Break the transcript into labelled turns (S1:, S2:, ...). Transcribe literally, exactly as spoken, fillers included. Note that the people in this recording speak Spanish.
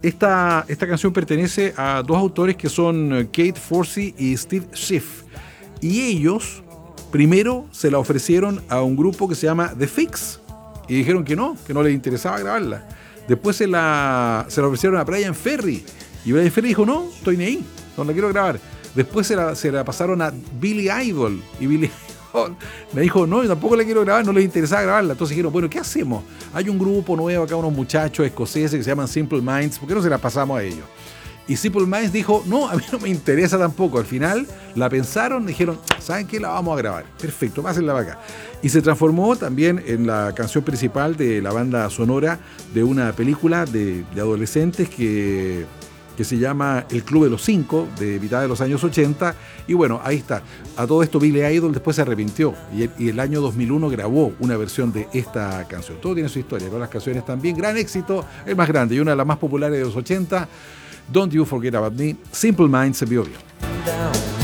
S1: esta, esta canción pertenece a dos autores que son Kate Forsey y Steve Schiff. Y ellos primero se la ofrecieron a un grupo que se llama The Fix y dijeron que no, que no les interesaba grabarla. Después se la, se la ofrecieron a Brian Ferry y Brian Ferry dijo no, estoy ni ahí, no la quiero grabar. Después se la, se la pasaron a Billy Idol y Billy Idol me dijo no, yo tampoco la quiero grabar, no les interesaba grabarla. Entonces dijeron, bueno, ¿qué hacemos? Hay un grupo nuevo acá, unos muchachos escoceses que se llaman Simple Minds, ¿por qué no se la pasamos a ellos? Y Simple Minds dijo, no, a mí no me interesa tampoco. Al final la pensaron, dijeron, ¿saben qué? La vamos a grabar. Perfecto, pásenla para acá. Y se transformó también en la canción principal de la banda sonora de una película de, de adolescentes que, que se llama El Club de los Cinco, de mitad de los años ochenta. Y bueno, ahí está. A todo esto Billy Idol después se arrepintió y, y el año dos mil uno grabó una versión de esta canción. Todo tiene su historia, con las canciones también. Gran éxito, el más grande y una de las más populares de los ochenta. Don't You Forget About Me, Simple Minds, se vio bien.